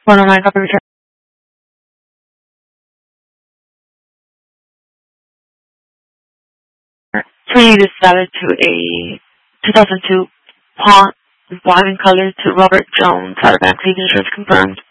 109 copy return. Please is valid to a 2002 Pont wine color to Robert Jones. Automatic insurance confirmed.